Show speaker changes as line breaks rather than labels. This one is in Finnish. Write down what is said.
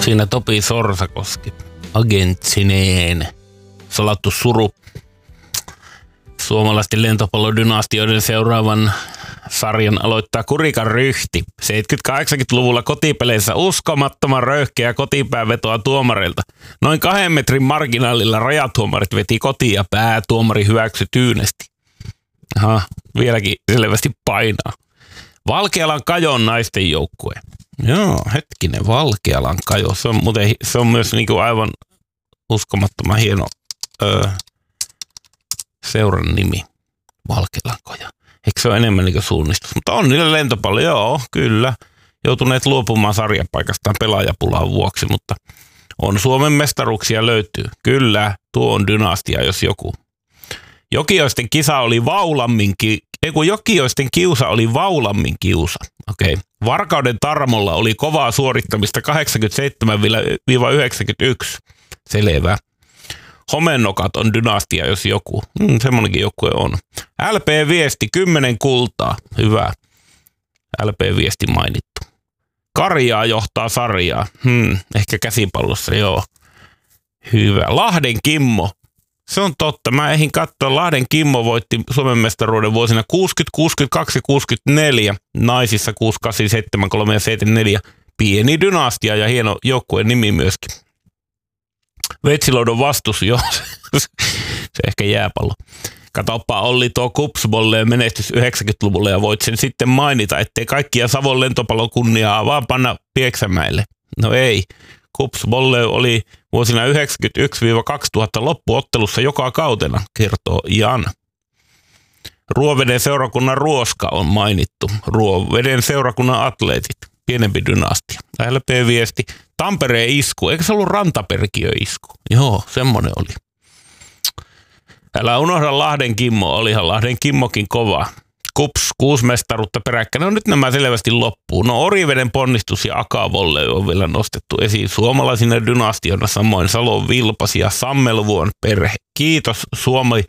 Siinä Topi Sorsakoski, agentsineen. Salattu suru. Suomalaisten lentopallodynastioiden seuraavan sarjan aloittaa Kurikan Ryhti. 70-80-luvulla kotipeleissä uskomattoman röyhkeä kotipäävetoa tuomareilta. Noin 2 metrin marginaalilla rajatuomarit veti kotiin ja päätuomari hyväksyi tyynesti. Aha, vieläkin selvästi painaa. Valkealan Kajon naisten joukkue. Joo, hetkinen, Valkealan Kajo. Se on myös niinku aivan uskomattoman hieno seuran nimi. Valkealan Kajo. Eikö se ole enemmän niin kuin suunnistus? Mutta on niillä lentopallo, joo, kyllä. Joutuneet luopumaan sarjapaikastaan pelaajapulaan vuoksi, mutta on Suomen mestaruuksia löytyy. Kyllä, tuo on dynastia, jos joku. Jokioisten kiusa oli Vaulammin kiusa. Okei. Varkauden Tarmolla oli kovaa suorittamista 87-91. Selvä. Homennokat on dynastia, jos joku. Semmonenkin joukkue on. LP-viesti, 10 kultaa. Hyvä. LP-viesti mainittu. Karjaa johtaa sarjaa. Ehkä käsipallossa, joo. Hyvä. Lahden Kimmo. Se on totta. Mä ehdin katsoa. Lahden Kimmo voitti Suomen mestaruuden vuosina 60, 62 ja 64. Naisissa 68, 73 ja 74. Pieni dynastia ja hieno joukkueen nimi myöskin. Veitsiloidon vastus, joo. Se ehkä jääpallo. Katoppa, Olli tuo Kupsbolleen menestys 90-luvulla ja voit sen sitten mainita, ettei kaikkia Savon lentopallon kunniaa vaan panna Pieksämäelle. No ei. Kupsbolle oli vuosina 1991-2000 loppuottelussa joka kautena, kertoo Jan. Ruoveden seurakunnan Ruoska on mainittu. Ruoveden seurakunnan atleetit. Pienempi dynastia. LP-viesti. Tampereen isku. Eikö se ollut Rantaperkiö isku? Joo, semmonen oli. Älä unohda Lahden Kimmo. Olihan Lahden Kimmokin kova. Kups, 6 mestaruutta peräkkäin. No nyt nämä selvästi loppuu. No Oriveden ponnistus ja Akavolle on vielä nostettu esiin suomalaisina dynastiona. Samoin Salon Vilpas ja Sammelvuon perhe. Kiitos Suomi